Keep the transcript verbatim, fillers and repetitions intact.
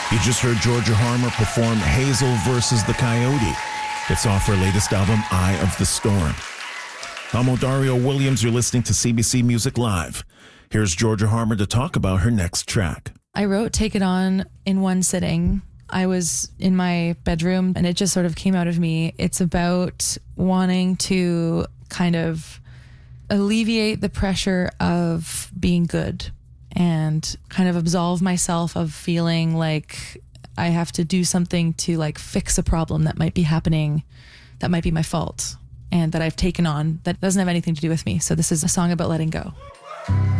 You just heard Georgia Harmer perform Hazel versus the Coyote. It's off her latest album, Eye of the Storm. I'm Odario Williams. You're listening to C B C Music Live. Here's Georgia Harmer to talk about her next track. I wrote Take It On in one sitting. I was in my bedroom and it just sort of came out of me. It's about wanting to kind of alleviate the pressure of being good and kind of absolve myself of feeling like I have to do something to like fix a problem that might be happening, that might be my fault, and that I've taken on that doesn't have anything to do with me. So this is a song about letting go.